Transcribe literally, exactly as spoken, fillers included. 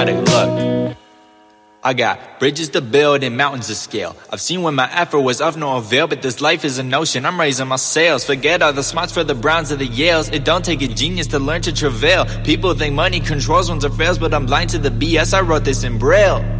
dramatic. Look, I got bridges to build and mountains to scale. I've seen when my effort was of no avail, but this life is an ocean, I'm raising my sails. Forget all the smarts for the Browns or the Yales. It don't take a genius to learn to travail. People think money controls one's affairs, but I'm blind to the B S, I wrote this in Braille.